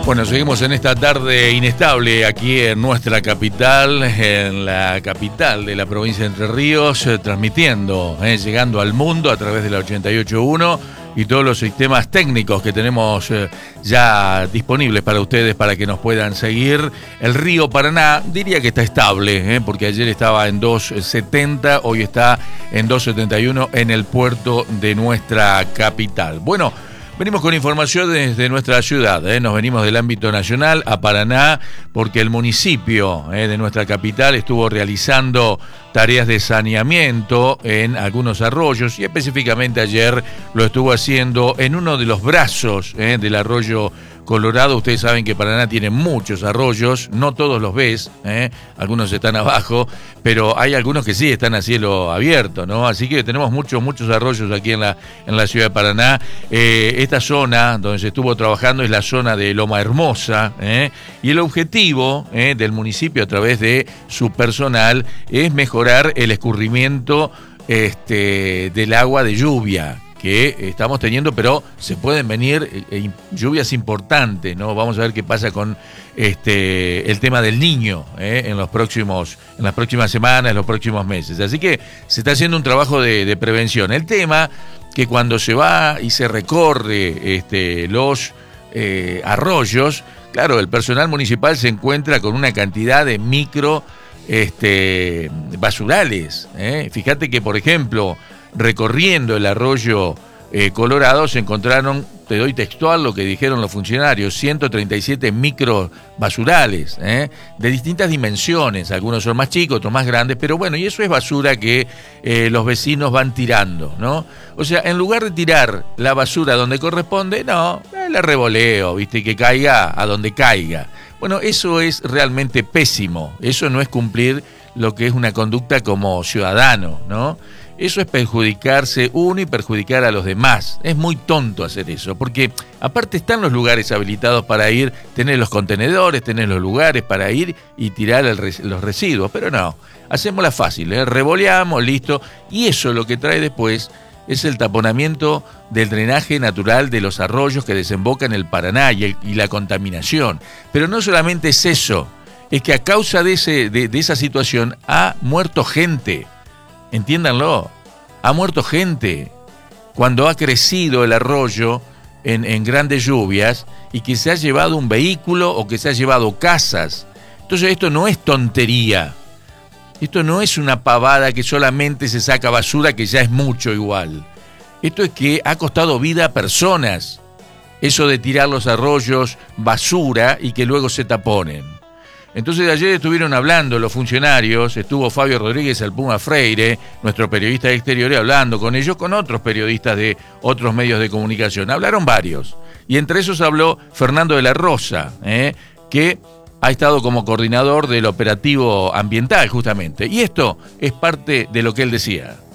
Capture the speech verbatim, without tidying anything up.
Bueno, seguimos en esta tarde inestable aquí en nuestra capital, en la capital de la provincia de Entre Ríos, eh, transmitiendo, eh, llegando al mundo a través de la ochenta y ocho punto uno y todos los sistemas técnicos que tenemos eh, ya disponibles para ustedes para que nos puedan seguir. El río Paraná, diría que está estable, eh, porque ayer estaba en dos setenta, hoy está en dos setenta y uno en el puerto de nuestra capital. Bueno, venimos con información desde nuestra ciudad, ¿eh? Nos venimos del ámbito nacional a Paraná porque el municipio ¿eh? de nuestra capital estuvo realizando tareas de saneamiento en algunos arroyos y específicamente ayer lo estuvo haciendo en uno de los brazos ¿eh? del arroyo Colorado. Ustedes saben que Paraná tiene muchos arroyos, no todos los ves, ¿eh? Algunos están abajo, pero hay algunos que sí están a cielo abierto, ¿no? Así que tenemos muchos, muchos arroyos aquí en la, en la ciudad de Paraná. Eh, esta zona donde se estuvo trabajando es la zona de Loma Hermosa, ¿eh? Y el objetivo ¿eh? del municipio a través de su personal es mejorar el escurrimiento este, del agua de lluvia que estamos teniendo, pero se pueden venir eh, lluvias importantes, ¿no? Vamos a ver qué pasa con este el tema del Niño ¿eh? en los próximos, en las próximas semanas, en los próximos meses. Así que se está haciendo un trabajo de, de prevención. El tema que cuando se va y se recorre este, los eh, arroyos, claro, el personal municipal se encuentra con una cantidad de micro este, basurales. ¿eh? Fíjate que, por ejemplo, recorriendo el arroyo eh, Colorado se encontraron, te doy textual lo que dijeron los funcionarios, ciento treinta y siete micro basurales ¿eh? de distintas dimensiones, algunos son más chicos, otros más grandes, pero bueno, y eso es basura que eh, los vecinos van tirando, ¿no? O sea, en lugar de tirar la basura donde corresponde, no, eh, la revoleo, ¿viste? Que caiga a donde caiga. Bueno, eso es realmente pésimo, eso no es cumplir lo que es una conducta como ciudadano, ¿no? Eso es perjudicarse uno y perjudicar a los demás. Es muy tonto hacer eso, porque aparte están los lugares habilitados para ir, tener los contenedores, tener los lugares para ir y tirar el, los residuos, pero no, hacémosla fácil, ¿eh? Revoleamos, listo, y eso lo que trae después es el taponamiento del drenaje natural de los arroyos que desembocan en el Paraná y, el, y la contaminación. Pero no solamente es eso, es que a causa de, ese, de, de esa situación ha muerto gente. Entiéndanlo, ha muerto gente cuando ha crecido el arroyo en, en grandes lluvias y que se ha llevado un vehículo o que se ha llevado casas. Entonces esto no es tontería, esto no es una pavada que solamente se saca basura, que ya es mucho igual. Esto es que ha costado vida a personas, eso de tirar los arroyos basura y que luego se taponen. Entonces ayer estuvieron hablando los funcionarios, estuvo Fabio Rodríguez, el Puma Freire, nuestro periodista de exteriores, hablando con ellos, con otros periodistas de otros medios de comunicación. Hablaron varios, y entre esos habló Fernando de la Rosa, ¿eh? que ha estado como coordinador del operativo ambiental justamente. Y esto es parte de lo que él decía.